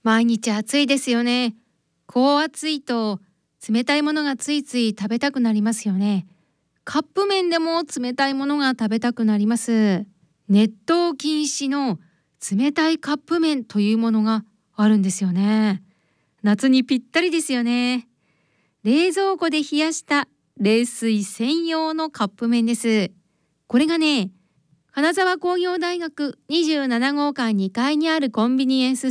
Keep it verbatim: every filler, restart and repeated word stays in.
毎日暑いですよね。こう暑いと冷たいものがついつい食べたくなりますよね。カップ麺でも冷たいものが食べたくなります。熱湯禁止の冷たいカップ麺というものがあるんですよね。夏にぴったりですよね。冷蔵庫で冷やした冷水専用のカップ麺です。これがね、金沢工業大学にじゅうなな号館にかいにあるコンビニエンス